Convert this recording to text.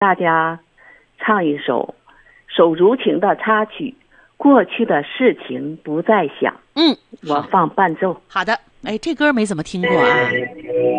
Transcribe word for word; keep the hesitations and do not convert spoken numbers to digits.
大家唱一首手足情的插曲，过去的事情不再想。 嗯， 我放伴奏。 好的。哎，这歌没怎么听过啊。